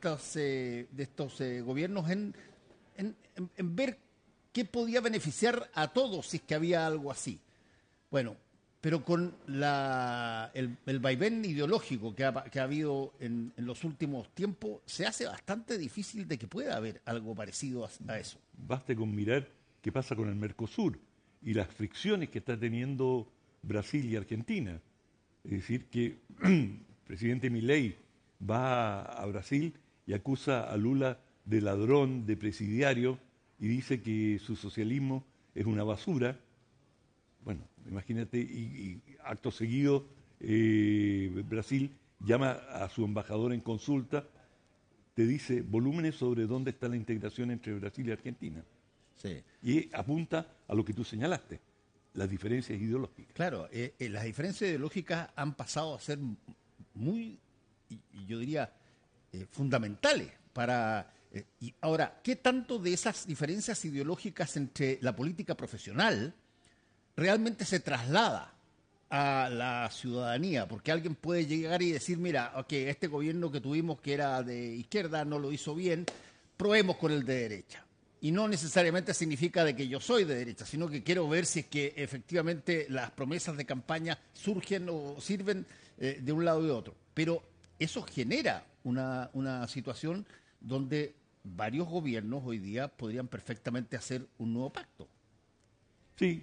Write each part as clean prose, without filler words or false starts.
estos gobiernos en ver qué podía beneficiar a todos si es que había algo así. Bueno, pero con el vaivén ideológico que ha habido en los últimos tiempos, se hace bastante difícil de que pueda haber algo parecido a eso. Basta con mirar qué pasa con el Mercosur y las fricciones que está teniendo Brasil y Argentina. Es decir, que el presidente Milei va a Brasil y acusa a Lula de ladrón, de presidiario, y dice que su socialismo es una basura. Bueno, imagínate, y acto seguido Brasil llama a su embajador en consulta, te dice volúmenes sobre dónde está la integración entre Brasil y Argentina. Sí. Y apunta a lo que tú señalaste, las diferencias ideológicas. Claro, las diferencias ideológicas han pasado a ser muy, y yo diría, fundamentales para... y ahora, ¿qué tanto de esas diferencias ideológicas entre la política profesional realmente se traslada a la ciudadanía? Porque alguien puede llegar y decir, mira, okay, este gobierno que tuvimos que era de izquierda no lo hizo bien, probemos con el de derecha. Y no necesariamente significa de que yo soy de derecha, sino que quiero ver si es que efectivamente las promesas de campaña surgen o sirven de un lado y de otro. Pero eso genera una situación donde varios gobiernos hoy día podrían perfectamente hacer un nuevo pacto. Sí,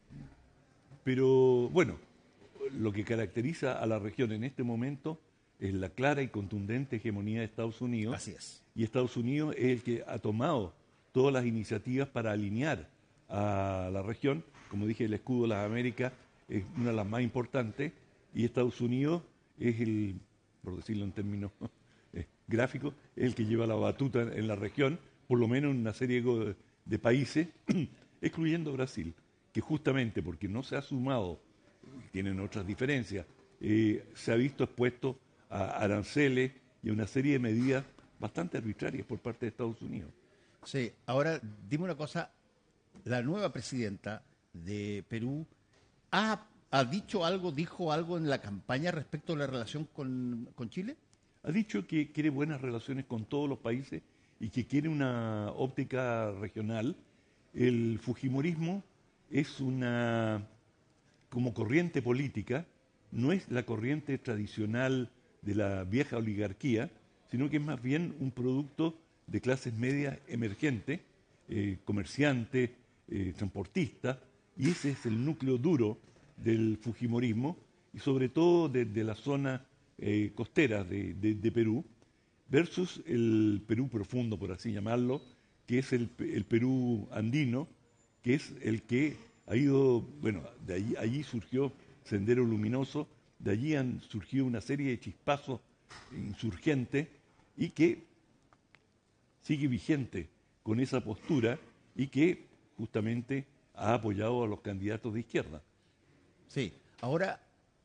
pero bueno, lo que caracteriza a la región en este momento es la clara y contundente hegemonía de Estados Unidos. Así es. Y Estados Unidos es el que ha tomado todas las iniciativas para alinear a la región. Como dije, el escudo de las Américas es una de las más importantes y Estados Unidos es el, por decirlo en términos gráficos, es el que lleva la batuta en la región, por lo menos en una serie de países, excluyendo Brasil, que justamente porque no se ha sumado, tienen otras diferencias, se ha visto expuesto a aranceles y a una serie de medidas bastante arbitrarias por parte de Estados Unidos. Sí, ahora dime una cosa, la nueva presidenta de Perú ha dicho algo, dijo algo en la campaña respecto a la relación con Chile. Ha dicho que quiere buenas relaciones con todos los países y que quiere una óptica regional. El fujimorismo es una, como corriente política, no es la corriente tradicional de la vieja oligarquía, sino que es más bien un producto de clases medias emergentes, comerciantes, transportistas, y ese es el núcleo duro del fujimorismo, y sobre todo de la zona costera de Perú, versus el Perú profundo, por así llamarlo, que es el Perú andino, que es el que ha ido, bueno, allí surgió Sendero Luminoso, de allí han surgido una serie de chispazos insurgentes y que sigue vigente con esa postura y que justamente ha apoyado a los candidatos de izquierda. Sí, ahora,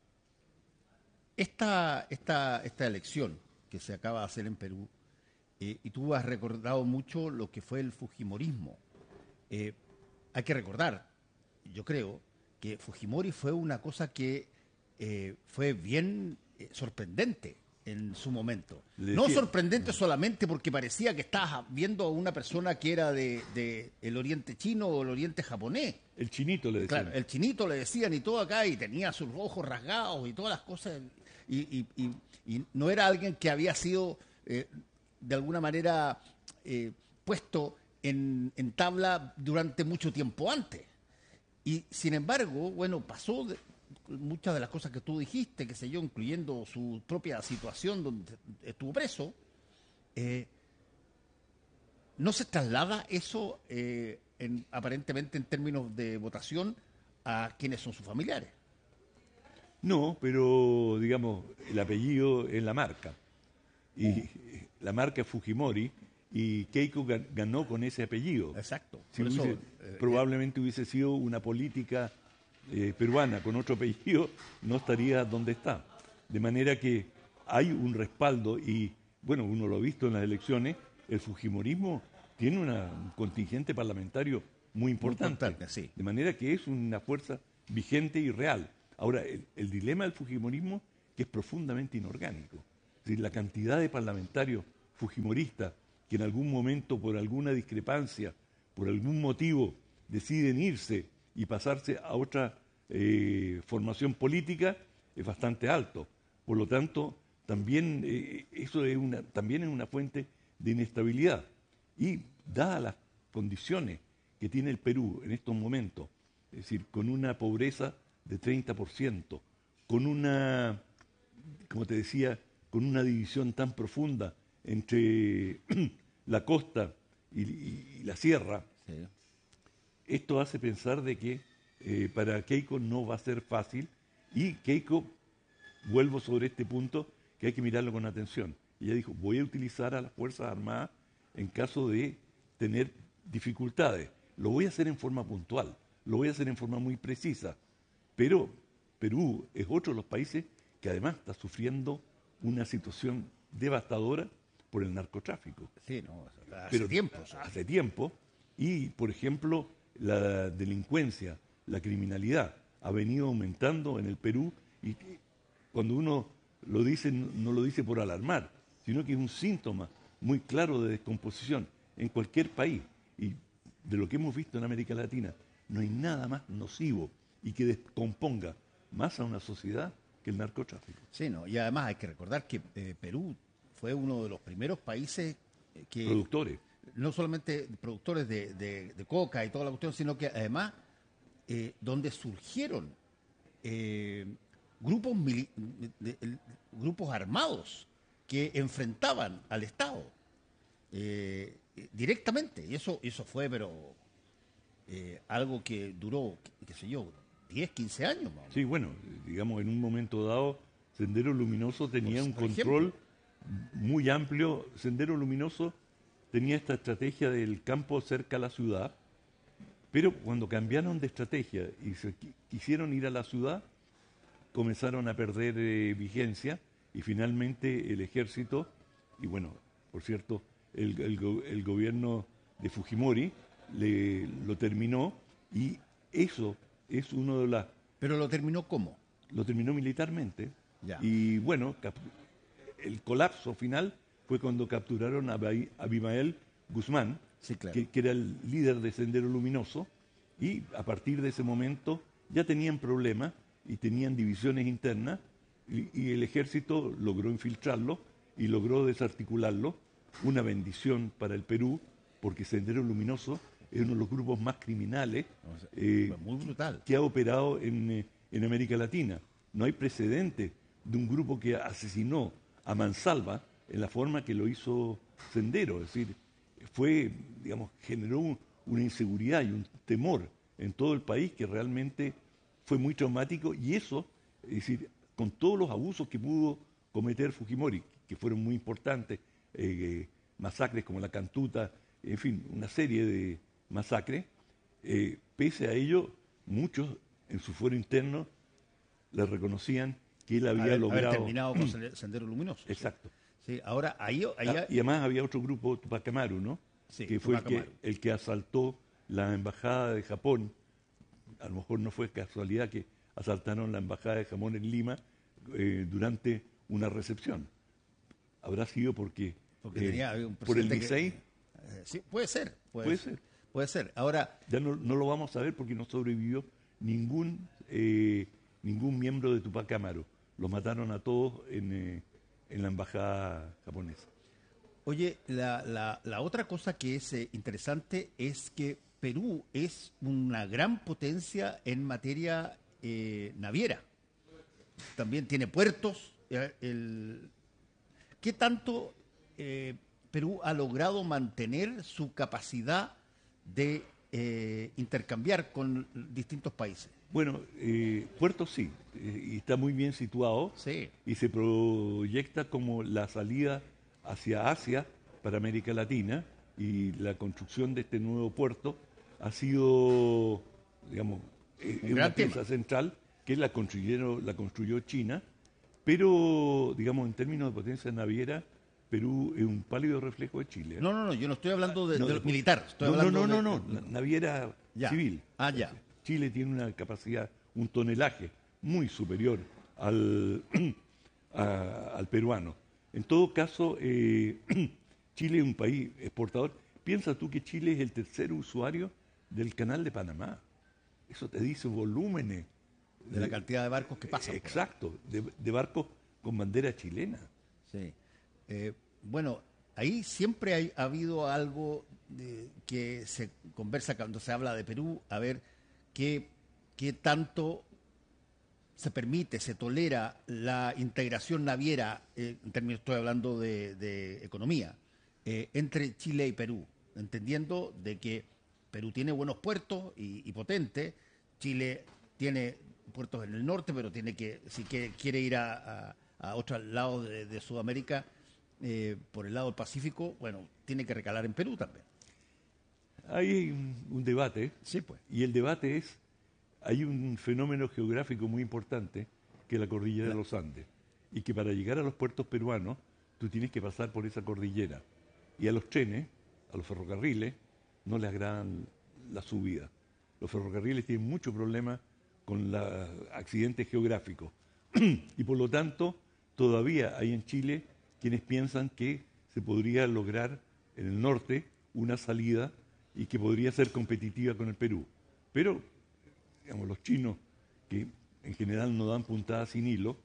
esta elección que se acaba de hacer en Perú, y tú has recordado mucho lo que fue el fujimorismo. Hay que recordar, yo creo, que Fujimori fue una cosa que fue bien sorprendente en su momento. No sorprendente solamente porque parecía que estabas viendo a una persona que era de el Oriente Chino o el Oriente Japonés. El chinito le decían. Claro, el chinito le decían y todo acá, y tenía sus ojos rasgados y todas las cosas. Y no era alguien que había sido de alguna manera puesto en tabla durante mucho tiempo antes. Y sin embargo, bueno, pasó muchas de las cosas que tú dijiste, qué sé yo, incluyendo su propia situación donde estuvo preso. ¿No se traslada eso aparentemente en términos de votación a quienes son sus familiares? No, pero digamos, el apellido es la marca. Y la marca es Fujimori y Keiko ganó con ese apellido. Exacto. Si probablemente hubiese sido una política peruana con otro apellido, no estaría donde está. De manera que hay un respaldo y, bueno, uno lo ha visto en las elecciones, el fujimorismo tiene un contingente parlamentario muy importante. Sí. De manera que es una fuerza vigente y real. Ahora, el dilema del fujimorismo que es profundamente inorgánico. Es decir, la cantidad de parlamentarios fujimoristas que en algún momento, por alguna discrepancia, por algún motivo, deciden irse y pasarse a otra formación política, es bastante alto. Por lo tanto, también eso también es una fuente de inestabilidad. Y dadas las condiciones que tiene el Perú en estos momentos, es decir, con una pobreza de 30%, con una, como te decía, con una división tan profunda entre la costa y la sierra, Sí. esto hace pensar de que para Keiko no va a ser fácil, y Keiko, vuelvo sobre este punto, que hay que mirarlo con atención. Ella dijo, voy a utilizar a las Fuerzas Armadas en caso de tener dificultades. Lo voy a hacer en forma puntual, lo voy a hacer en forma muy precisa, pero Perú es otro de los países que además está sufriendo una situación devastadora por el narcotráfico. Sí, no, hace Pero tiempo. O sea. hace tiempo, y por ejemplo la delincuencia, la criminalidad ha venido aumentando en el Perú, y cuando uno lo dice, no lo dice por alarmar, sino que es un síntoma muy claro de descomposición en cualquier país. Y de lo que hemos visto en América Latina, no hay nada más nocivo y que descomponga más a una sociedad que el narcotráfico. Sí, no, y además hay que recordar que Perú fue uno de los primeros países que Productores. no solamente productores de coca y toda la cuestión, sino que además donde surgieron grupos, grupos armados que enfrentaban al Estado directamente. Y eso fue, pero algo que duró, qué sé yo, 10, 15 años más o menos. Sí, bueno, digamos, en un momento dado, Sendero Luminoso tenía un Por control muy amplio. Sendero Luminoso tenía esta estrategia del campo cerca a la ciudad, pero cuando cambiaron de estrategia y se quisieron ir a la ciudad, comenzaron a perder vigencia, y finalmente el ejército, y bueno, por cierto, el gobierno de Fujimori lo terminó, y eso es uno de las... Pero lo terminó ¿cómo? Lo terminó militarmente. Ya. Y bueno, el colapso final fue cuando capturaron a Abimael Guzmán, Sí, claro. que era el líder de Sendero Luminoso, y a partir de ese momento ya tenían problemas y tenían divisiones internas, y el ejército logró infiltrarlo y logró desarticularlo. Una bendición para el Perú, porque Sendero Luminoso es uno de los grupos más criminales Muy brutal. que ha operado en América Latina. No hay precedente de un grupo que asesinó a mansalva en la forma que lo hizo Sendero. Es decir, generó una inseguridad y un temor en todo el país que realmente fue muy traumático, y eso, es decir, con todos los abusos que pudo cometer Fujimori, que fueron muy importantes, masacres como la Cantuta, en fin, una serie de masacres, pese a ello, muchos en su fuero interno le reconocían que él había logrado... Haber terminado con Sendero Luminoso. Exacto. Sí, ahora, ahí... Y además había otro grupo, Tupac Amaru, ¿no? Sí, que fue Tupac Amaru. el que asaltó la embajada de Japón. A lo mejor no fue casualidad que asaltaron la embajada de Japón en Lima durante una recepción. Habrá sido porque había un por el presidente Licey. sí, puede ser. Puede ser. Puede ser. Ahora, Ya no lo vamos a ver porque no sobrevivió ningún miembro de Tupac Amaru. Los mataron a todos en la embajada japonesa. oye, la otra cosa que es interesante es que Perú es una gran potencia en materia naviera. También tiene puertos. ¿Qué tanto Perú ha logrado mantener su capacidad de intercambiar con distintos países? Bueno, Puerto sí, y está muy bien situado, Sí. y se proyecta como la salida hacia Asia para América Latina, y la construcción de este nuevo puerto ha sido, digamos, una pieza central que la construyó China, pero, digamos, en términos de potencia naviera, Perú es un pálido reflejo de Chile. No, yo no estoy hablando de militar. Naviera Ya. civil. Ah, ya. Chile tiene una capacidad, un tonelaje muy superior al peruano. En todo caso, Chile es un país exportador. Piensa tú que Chile es el tercer usuario del Canal de Panamá. Eso te dice volúmenes. De la cantidad de barcos que pasan. Exacto, de barcos con bandera chilena. Sí. Bueno, ahí siempre ha habido algo que se conversa cuando se habla de Perú, a ver qué tanto se permite, se tolera la integración naviera, en términos, estoy hablando de economía, entre Chile y Perú, entendiendo de que Perú tiene buenos puertos y potentes, Chile tiene puertos en el norte, pero tiene que, si quiere ir a otro lado de Sudamérica, por el lado del Pacífico, bueno, tiene que recalar en Perú también. Hay un debate, Sí, pues. y el debate es, hay un fenómeno geográfico muy importante, que es la cordillera de los Andes, y que para llegar a los puertos peruanos, tú tienes que pasar por esa cordillera. Y a los trenes, a los ferrocarriles, no les agradan la subida. Los ferrocarriles tienen mucho problema con los accidentes geográficos. Y por lo tanto, todavía hay en Chile quienes piensan que se podría lograr en el norte una salida y que podría ser competitiva con el Perú. Pero, digamos, los chinos, que en general no dan puntadas sin hilo,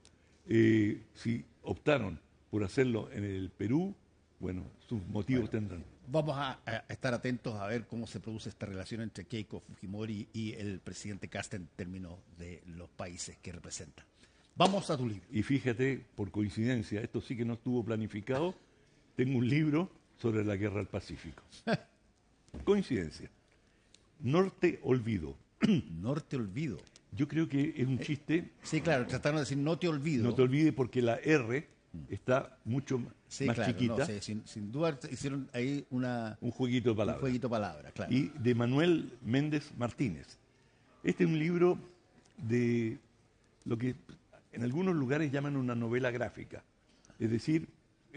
si optaron por hacerlo en el Perú, bueno, sus motivos tendrán. Vamos a estar atentos a ver cómo se produce esta relación entre Keiko Fujimori y el presidente Kast en términos de los países que representa. Vamos a tu libro. Y fíjate, por coincidencia, esto sí que no estuvo planificado, tengo un libro sobre la guerra del Pacífico. Coincidencia. Norte Olvido. Norte Olvido. Yo creo que es un chiste. Sí, claro, trataron de decir no te olvido. No te olvides porque la R está mucho más claro, chiquita. No, sí, sin duda hicieron ahí un jueguito de palabras. Un jueguito de palabras, claro. Y de Manuel Méndez Martínez. Este es un libro de lo que en algunos lugares llaman una novela gráfica. Es decir,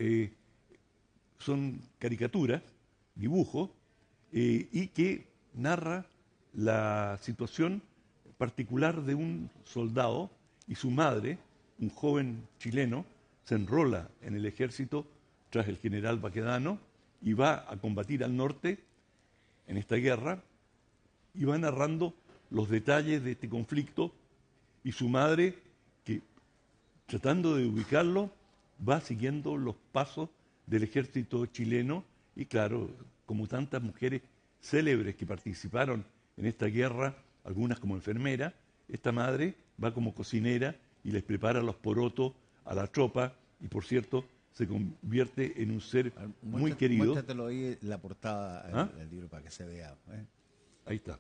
son caricaturas, dibujos, y que narra la situación particular de un soldado y su madre, un joven chileno, se enrola en el ejército tras el general Baquedano y va a combatir al norte en esta guerra y va narrando los detalles de este conflicto y su madre, que tratando de ubicarlo, va siguiendo los pasos del ejército chileno y claro, como tantas mujeres célebres que participaron en esta guerra, algunas como enfermera, esta madre va como cocinera y les prepara los porotos a la tropa y por cierto se convierte en un ser muy querido. Muéstratelo ahí en la portada del libro para que se vea. Ahí está.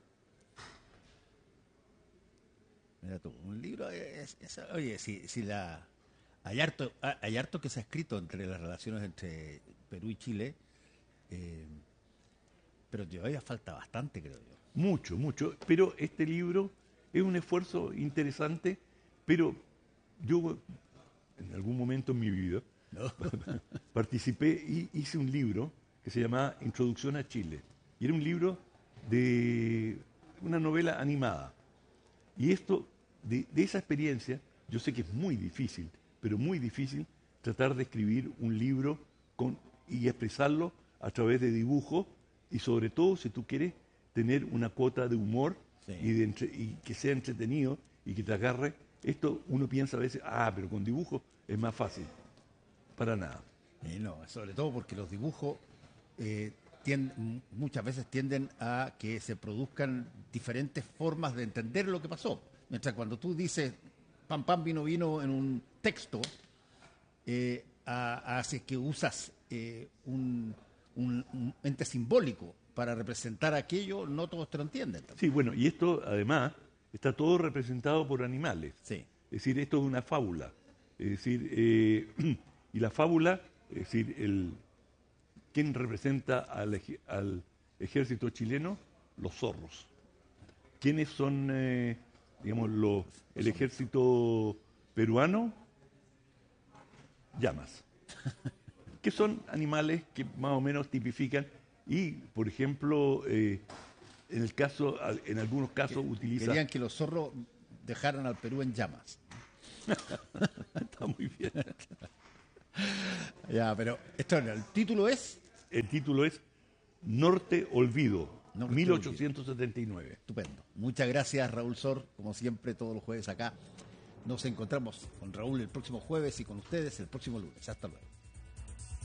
Mira tú, un libro oye, hay harto que se ha escrito entre las relaciones entre Perú y Chile, pero todavía falta bastante, creo yo. Mucho, mucho, pero este libro es un esfuerzo interesante, pero yo en algún momento en mi vida participé y hice un libro que se llamaba Introducción a Chile, y era un libro de una novela animada. Y esto, de esa experiencia, yo sé que es muy difícil, pero muy difícil tratar de escribir un libro y expresarlo a través de dibujos, y sobre todo si tú quieres tener una cuota de humor y que sea entretenido y que te agarre. Esto uno piensa a veces, pero con dibujos es más fácil. Para nada. No, sobre todo porque los dibujos muchas veces tienden a que se produzcan diferentes formas de entender lo que pasó. Mientras cuando tú dices pam, pam, vino, vino en un texto, hace que usas un ente simbólico para representar aquello, no todos te lo entienden. Sí, bueno, y esto además está todo representado por animales. Sí. Es decir, esto es una fábula. Es decir, y la fábula, es decir, ¿quién representa al ejército chileno? Los zorros. ¿Quiénes son, digamos, el ejército peruano? Llamas. Que son animales que más o menos tipifican y, por ejemplo, en algunos casos utilizan... Querían que los zorros dejaran al Perú en llamas. Está muy bien. Ya, pero el título es El título es Norte Olvido, Norte 1879. Estupendo. Muchas gracias, Raúl Sor, como siempre, todos los jueves acá. Nos encontramos con Raúl el próximo jueves y con ustedes el próximo lunes. Hasta luego.